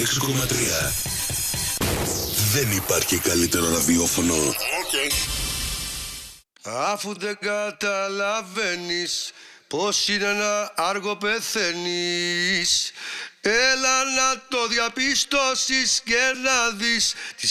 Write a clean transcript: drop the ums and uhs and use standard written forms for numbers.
6,3. Δεν υπάρχει καλύτερο ραδιόφωνο. Αφού δεν καταλαβαίνεις πως είναι να άργο πεθαίνεις, έλα να το διαπιστώσεις και να δεις τη